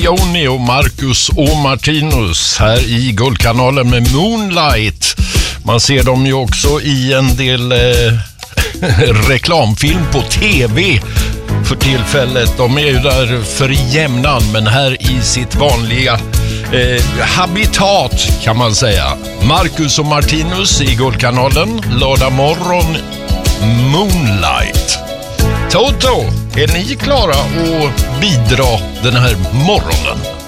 Leone och Marcus och Martinus här i Guldkanalen med Moonlight. Man ser dem ju också i en del reklamfilm på tv för tillfället. De är ju där för jämnan, men här i sitt vanliga habitat kan man säga. Marcus och Martinus i Guldkanalen, lördag morgon, Moonlight. Toto, är ni klara att bidra den här morgonen?